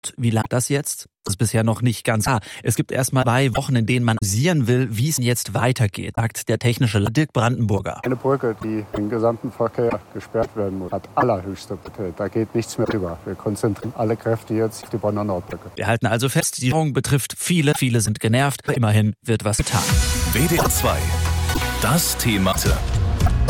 Wie lange das jetzt? Das ist bisher noch nicht ganz klar. Es gibt erstmal 2 Wochen, in denen man analysieren will, wie es jetzt weitergeht, sagt der technische Dirk Brandenburger. Eine Brücke, die den gesamten Verkehr gesperrt werden muss, hat allerhöchste Priorität. Da geht nichts mehr drüber. Wir konzentrieren alle Kräfte jetzt auf die Bonner Nordbrücke. Wir halten also fest, die Störung betrifft viele. Viele sind genervt. Immerhin wird was getan. WDR 2. Das Thema.